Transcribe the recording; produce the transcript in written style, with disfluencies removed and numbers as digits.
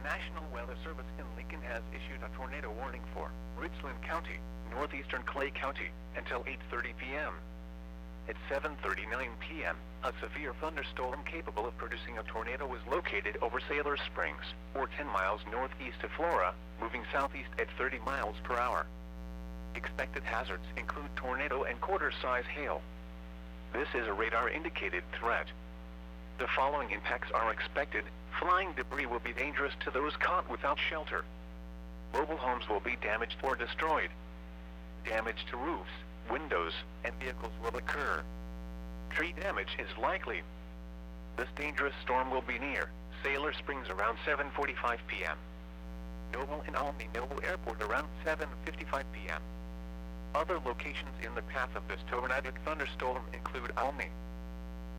National Weather Service in Lincoln has issued a tornado warning for Richland County, northeastern Clay County, until 8:30 p.m. At 7:39 p.m., a severe thunderstorm capable of producing a tornado was located over Sailor Springs, or 10 miles northeast of Flora, moving southeast at 30 miles per hour. Expected hazards include tornado and quarter-size hail. This is a radar-indicated threat. The following impacts are expected. Flying debris will be dangerous to those caught without shelter. Mobile homes will be damaged or destroyed. Damage to roofs, windows, and vehicles will occur. Tree damage is likely. This dangerous storm will be near Sailor Springs around 7:45 p.m. Noble and Almy Noble Airport around 7:55 p.m. Other locations in the path of this tornadic thunderstorm include Almy,